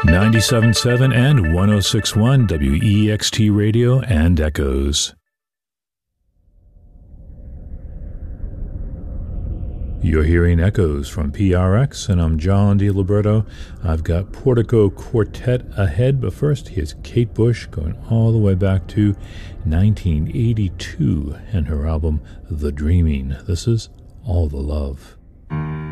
97.7 and 106.1 WEXT Radio and Echoes. You're hearing Echoes from PRX, and I'm John DiLiberto. I've got Portico Quartet ahead, but first here's Kate Bush going all the way back to 1982 and her album The Dreaming. This is All the Love.